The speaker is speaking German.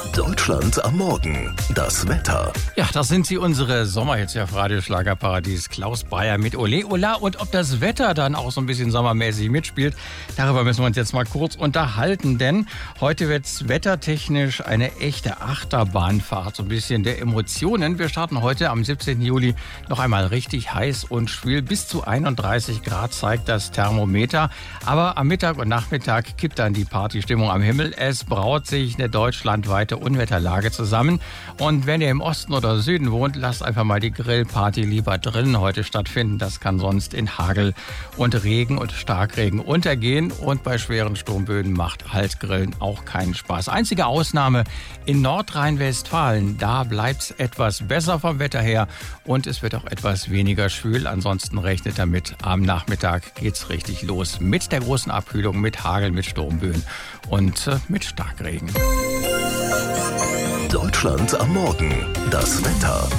Deutschland am Morgen. Das Wetter. Ja, das sind sie, unsere Sommerhits auf Radio Schlagerparadies. Klaus Breyer mit Ole Ola. Und ob das Wetter dann auch so ein bisschen sommermäßig mitspielt, darüber müssen wir uns jetzt mal kurz unterhalten. Denn heute wird es wettertechnisch eine echte Achterbahnfahrt, so ein bisschen der Emotionen. Wir starten heute am 17. Juli noch einmal richtig heiß und schwül. Bis zu 31 Grad zeigt das Thermometer. Aber am Mittag und Nachmittag kippt dann die Partystimmung am Himmel. Es braut sich eine deutschlandweite Unwetterlage zusammen. Und wenn ihr im Osten oder Süden wohnt, lasst einfach mal die Grillparty lieber drinnen heute stattfinden. Das kann sonst in Hagel und Regen und Starkregen untergehen. Und bei schweren Sturmböen macht halt Grillen auch keinen Spaß. Einzige Ausnahme in Nordrhein-Westfalen. Da bleibt es etwas besser vom Wetter her und es wird auch etwas weniger schwül. Ansonsten rechnet damit, am Nachmittag geht's richtig los mit der großen Abkühlung, mit Hagel, mit Sturmböen und mit Starkregen. Deutschland am Morgen. Das Wetter.